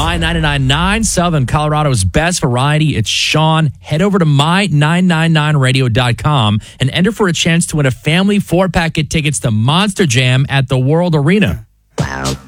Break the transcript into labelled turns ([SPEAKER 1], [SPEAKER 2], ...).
[SPEAKER 1] My999, Southern Colorado's best variety. It's Sean. Head over to my999radio.com and enter for a chance to win a family 4-pack of tickets to Monster Jam at the World Arena.
[SPEAKER 2] Wow.